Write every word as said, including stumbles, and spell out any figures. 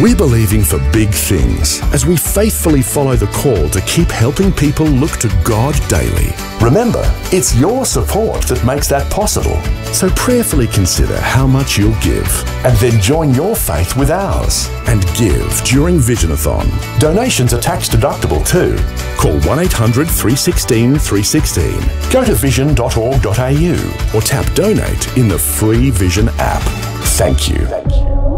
We're believing for big things as we faithfully follow the call to keep helping people look to God daily. Remember, it's your support that makes that possible. So prayerfully consider how much you'll give. And then join your faith with ours. And give during Visionathon. Donations are tax deductible too. Call one eight hundred, three one six, three one six. Go to vision dot org dot a u or tap donate in the free Vision app. Thank you. Thank you.